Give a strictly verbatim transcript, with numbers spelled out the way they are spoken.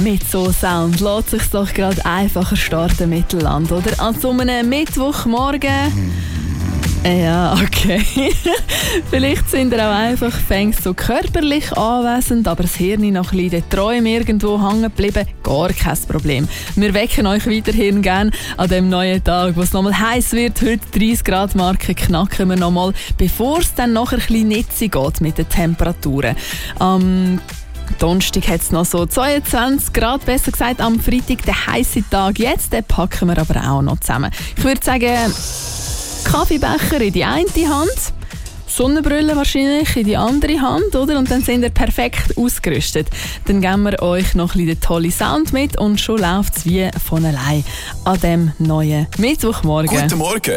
Mit so Sound lässt sich doch gerade einfacher starten Mittelland, oder? An so einem Mittwochmorgen. Ja, okay. Vielleicht sind ihr auch einfach fängst so körperlich anwesend, aber das Hirn noch ein bisschen Träume irgendwo hängen geblieben. Gar kein Problem. Wir wecken euch weiterhin gerne an dem neuen Tag, wo es nochmal heiß wird. Heute dreißig Grad Marke knacken wir nochmal, bevor es dann nachher ein bisschen nitzig geht mit den Temperaturen. Am Donnerstag hat es noch so zweiundzwanzig Grad, besser gesagt am Freitag, der heiße Tag jetzt, den packen wir aber auch noch zusammen. Ich würde sagen, Kaffeebecher in die eine Hand, Sonnenbrille wahrscheinlich in die andere Hand, oder? Und dann sind wir perfekt ausgerüstet. Dann geben wir euch noch ein bisschen den tollen Sound mit und schon läuft es wie von allein an dem neuen Mittwochmorgen. Guten Morgen.